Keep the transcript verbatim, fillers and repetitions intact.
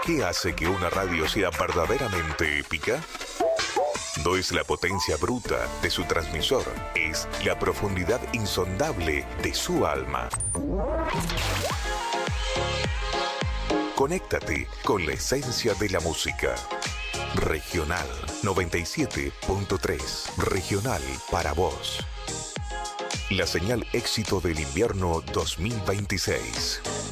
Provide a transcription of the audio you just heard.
¿Qué hace que una radio sea verdaderamente épica? No es la potencia bruta de su transmisor, es la profundidad insondable de su alma. Conéctate con la esencia de la música. Regional noventa y siete punto tres. Regional para vos. La señal éxito del invierno dos mil veintiséis.